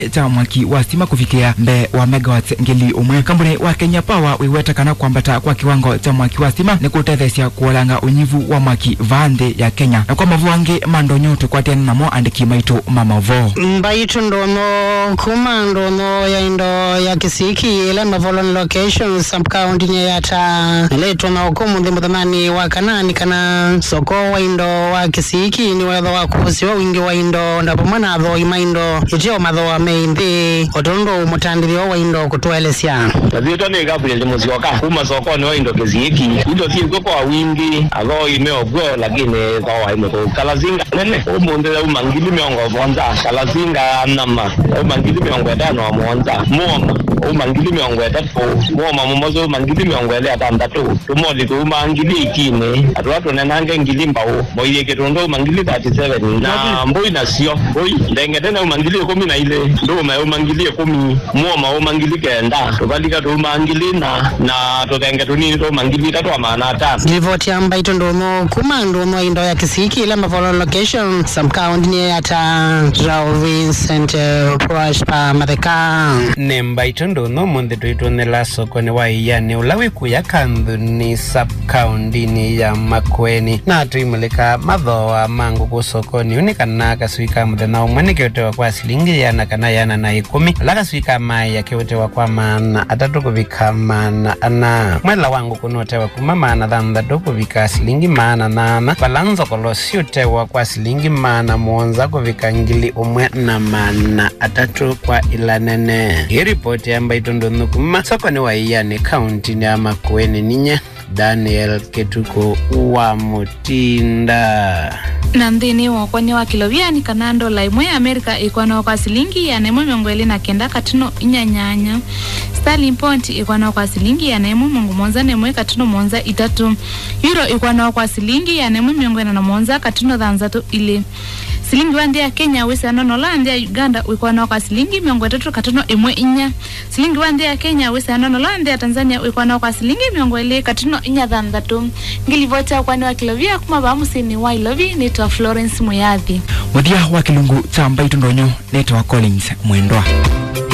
cha mwaki wa stima kufikia mbe wa megawatts ngili umwe. Kampuni wa Kenya Power wiwetakana kwambata kwa kiwango cha mwaki wa stima ni kutethesia kuolanga unyivu wa mwaki vande ya Kenya na kwa mavuange mandonyo tukwatiana namo andiki maitu mamavo mbaitu ndono kumandono ya indo ya kisiki ile mavolon location sub county yata leto na okumu ndimudhamani wa kanani kana soko wa indo wa kisiki ni wadho wa kusi wa wingi wa indo ndapo mwana adho imaindo itio madho wa meindi otondo umutandilio wa indo kutuelesya lazito ni Gabriel Musioka kuma soko ni wa indo kisiki indo si kwa wingi adho imeogwo lakini kwa imeko kalazinga nene umundele umangili miongo bonza kalazinga nama umangili miongo dano wa monza muoma umangili miongo etatu muoma mumozo umangili miongo ele atandatu tumoli umangili ikine atwatu nenange ngili mbao moye ketondo umangili 37 na mboi na sio mboi ndenge tena umangili 10 na ile ndo umangili 10 muoma umangili kenda tubalika umangili na totenge tunini to umangili tatu amana tatu divoti amba itondomo kumando no indo ya kisiki ile mavolo location some county ni ata Vincent Prosper Matheka nemba itondo no monde tuitonela soko ni waiyane ulawi kuya kandu ni sub county ni ya Makueni na tuimulika madhoa mangu kusoko ni unikana kaswika mudena umwene kiotewa kwa silingi yana kana yana na 10 laka swika mai ya kiotewa kwa maana atatu kuvika maana ana mwela wangu kunotewa kumamana dhanda doku vika silingi maana nana balanzo kolosi utewa kwa silingi maana muonza kuvika ngili umwe na maana atatu kwa ilanene. Hii ripoti amba itondo nukuma soko ni waiyane county ni ama Makueni ninye Daniel Ketuko wa Mutinda Nandini wakwani wa kiloviani kanando la imwe Amerika ikuwa kwa silingi ya nemo miongweli na kenda katino inyanyanya. Sterling Point ikuwa kwa silingi ya nemo mungu monza nemwe katino monza itatu. Euro ikuwa kwa silingi ya nemo miongweli na monza katino dhanzatu ile. Silingi wandi ya Kenya wese Nolandi ya Uganda ikuwa kwa silingi miongo tatu katino imwe inya. Silingi wandi ya Kenya wese Nolandi ya Tanzania ikuwa kwa silingi miongo ile katino inya dhanzatu. Ngilivota kwani wa kilovia kumabamusini wa ilovi nito Florence Muyathi. Mudia wa kilungu cha mbaitu ndonyo neto wa Collins Mwendwa.